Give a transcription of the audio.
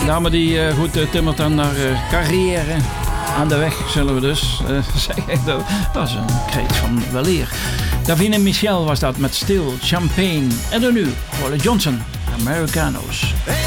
dame die goed timmert aan haar carrière. Aan de weg, zullen we dus zeggen. Dat is een kreet van weleer. Davine Michel was dat met Still Champagne. En dan nu, Holly Johnson, Americanos. Hey!